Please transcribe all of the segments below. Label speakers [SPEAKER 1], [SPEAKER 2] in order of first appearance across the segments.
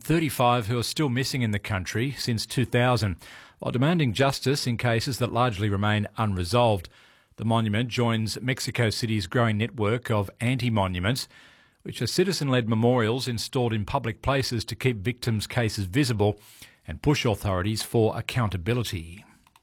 [SPEAKER 1] 35 who are still missing in the country since 2000, while demanding justice in cases that largely remain unresolved. The monument joins Mexico City's growing network of anti-monuments, which are citizen-led memorials installed in public places to keep victims' cases visible and push authorities for accountability.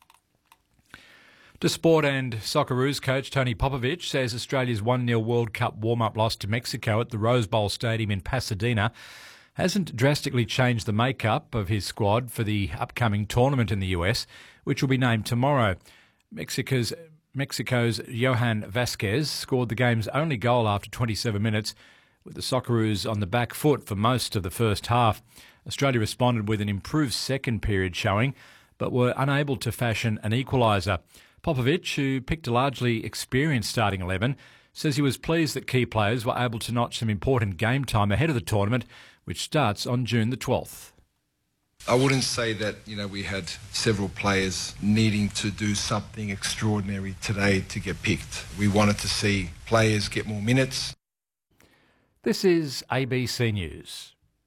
[SPEAKER 1] To sport, and Socceroos coach Tony Popovic says Australia's 1-0 World Cup warm-up loss to Mexico at the Rose Bowl Stadium in Pasadena hasn't drastically changed the makeup of his squad for the upcoming tournament in the US, which will be named tomorrow. Mexico's Johan Vasquez scored the game's only goal after 27 minutes, with the Socceroos on the back foot for most of the first half. Australia responded with an improved second period showing, but were unable to fashion an equaliser. Popovic, who picked a largely experienced starting 11, says he was pleased that key players were able to notch some important game time ahead of the tournament, which starts on June the 12th.
[SPEAKER 2] I wouldn't say that, we had several players needing to do something extraordinary today to get picked. We wanted to see players get more minutes.
[SPEAKER 1] This is ABC News.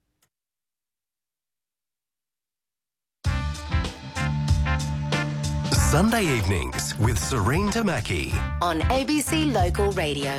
[SPEAKER 3] Sunday evenings with Serene Tamaki
[SPEAKER 4] on ABC Local Radio.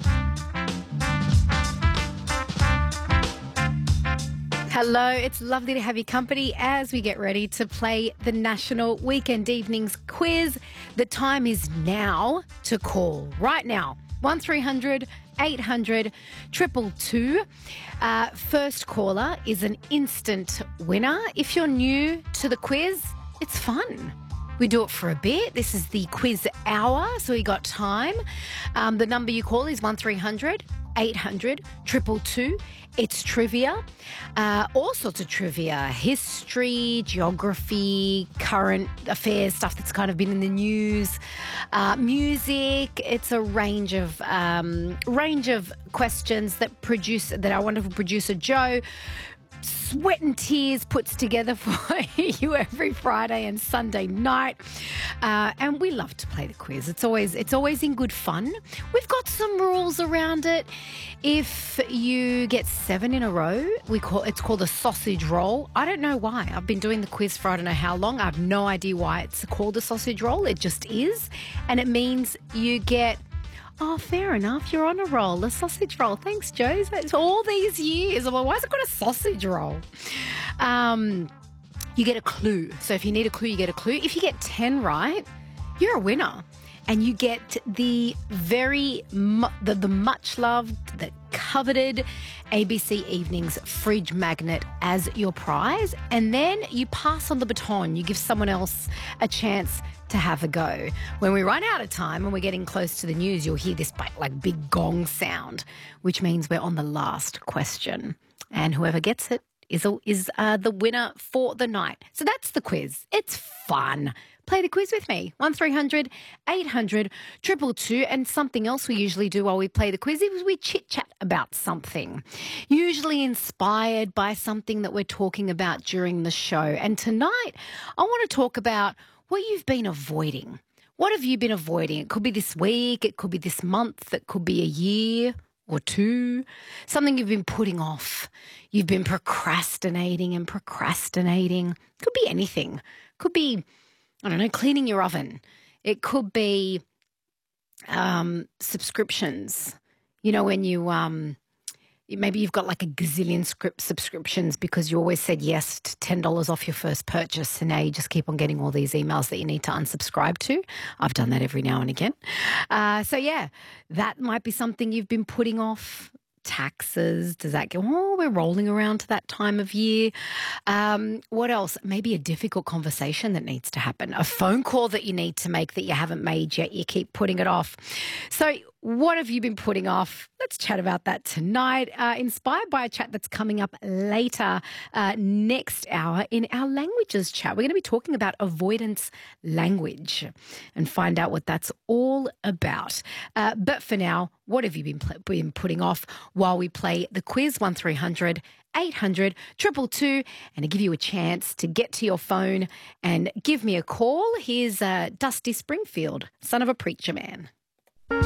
[SPEAKER 5] Hello, it's lovely to have your company as we get ready to play the National Weekend Evenings Quiz. The time is now to call. Right now, 1300 800 222. First caller is an instant winner. If you're new to the quiz, it's fun. We do it for a bit. This is the quiz hour, so we got time. The number you call is 1300 800 222. It's trivia, all sorts of trivia, history, geography, current affairs, stuff that's kind of been in the news, music. It's a range of questions that our wonderful producer Joe, sweat and tears, puts together for you every Friday and Sunday night. And we love to play the quiz. It's always in good fun. We've got some rules around it. If you get 7 in a row, it's called a sausage roll. I don't know why. I've been doing the quiz for I don't know how long. I have no idea why it's called a sausage roll. It just is. And it means you get... Oh, fair enough. You're on a roll, a sausage roll. Thanks, Joe. That's all these years. I'm like, why has it got a sausage roll? You get a clue. So if you need a clue, you get a clue. If you get 10 right, you're a winner. And you get the the much-loved, the coveted ABC Evenings fridge magnet as your prize. And then you pass on the baton. You give someone else a chance to have a go. When we run out of time and we're getting close to the news, you'll hear this like big gong sound, which means we're on the last question. And whoever gets it is the winner for the night. So that's the quiz. It's fun. Play the quiz with me. 1300 800 222. And something else we usually do while we play the quiz is we chit-chat about something, usually inspired by something that we're talking about during the show. And tonight, I want to talk about what you've been avoiding. What have you been avoiding? It could be this week, it could be this month, it could be a year or two. Something you've been putting off. You've been procrastinating. Could be anything. Could be, I don't know, cleaning your oven. It could be subscriptions. When you maybe you've got like a gazillion subscriptions because you always said yes to $10 off your first purchase, and now you just keep on getting all these emails that you need to unsubscribe to. I've done that every now and again. So yeah, that might be something you've been putting off. Taxes, does that go, we're rolling around to that time of year. What else? Maybe a difficult conversation that needs to happen, a phone call that you need to make that you haven't made yet, you keep putting it off. So what have you been putting off? Let's chat about that tonight, inspired by a chat that's coming up later next hour in our languages chat. We're going to be talking about avoidance language and find out what that's all about. But for now, what have you been putting off while we play the quiz? 1300 800 222, and to give you a chance to get to your phone and give me a call, here's Dusty Springfield, son of a preacher man.